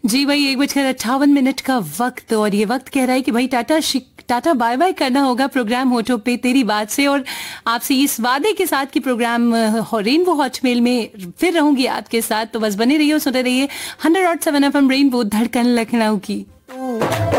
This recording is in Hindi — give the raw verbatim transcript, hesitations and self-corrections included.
जी भाई, एक बजकर अट्ठावन मिनट का वक्त, और ये वक्त कह रहा है कि भाई टाटा टाटा बाय बाय करना होगा प्रोग्राम होठों पे तेरी बात से। और आपसे इस वादे के साथ कि प्रोग्राम रेनबो हॉटमेल में फिर रहूंगी आपके साथ, तो बस बने रहिए, सुनते रहिए hundred dot seven F M rainbow धड़कन लखनऊ की।